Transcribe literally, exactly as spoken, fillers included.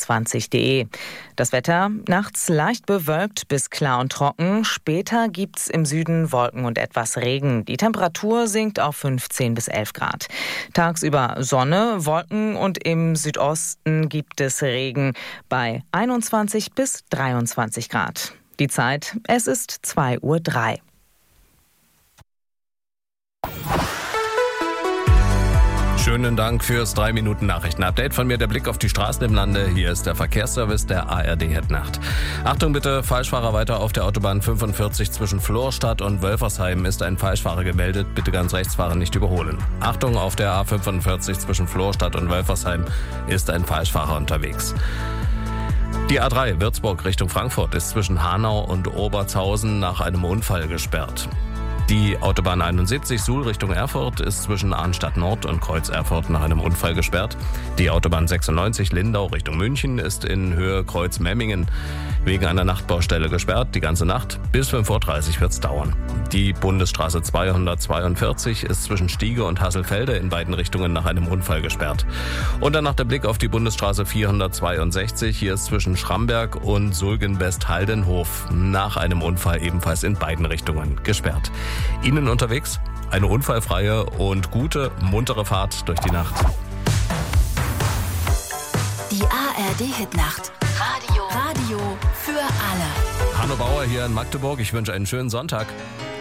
vierundzwanzig punkt de. Das Wetter nachts leicht bewölkt bis klar und trocken. Später gibt's im Süden Wolken und etwas Regen. Die Temperatur sinkt auf fünfzehn bis elf Grad. Tagsüber Sonne, Wolken und im Südosten gibt es Regen bei einundzwanzig bis dreiundzwanzig Grad. Die Zeit, es ist zwei Uhr drei. Schönen Dank fürs drei Minuten Nachrichten-Update. Von mir der Blick auf die Straßen im Lande. Hier ist der Verkehrsservice der A R D Hit-Nacht. Achtung bitte, Falschfahrer weiter auf der Autobahn fünfundvierzig zwischen Florstadt und Wölfersheim ist ein Falschfahrer gemeldet. Bitte ganz rechts fahren, nicht überholen. Achtung, auf der A fünfundvierzig zwischen Florstadt und Wölfersheim ist ein Falschfahrer unterwegs. Die A drei Würzburg Richtung Frankfurt ist zwischen Hanau und Obertshausen nach einem Unfall gesperrt. Die Autobahn einundsiebzig Suhl Richtung Erfurt ist zwischen Arnstadt Nord und Kreuz Erfurt nach einem Unfall gesperrt. Die Autobahn sechsundneunzig Lindau Richtung München ist in Höhe Kreuz Memmingen wegen einer Nachtbaustelle gesperrt. Die ganze Nacht bis fünf Uhr dreißig wird es dauern. Die Bundesstraße zweihundertzweiundvierzig ist zwischen Stiege und Hasselfelde in beiden Richtungen nach einem Unfall gesperrt. Und dann noch der Blick auf die Bundesstraße vierhundertzweiundsechzig. Hier ist zwischen Schramberg und Sulgen-West-Haldenhof nach einem Unfall ebenfalls in beiden Richtungen gesperrt. Ihnen unterwegs eine unfallfreie und gute, muntere Fahrt durch die Nacht. Die A R D Hit-Nacht. Radio. Radio für alle. Hanno Bauer hier in Magdeburg. Ich wünsche einen schönen Sonntag.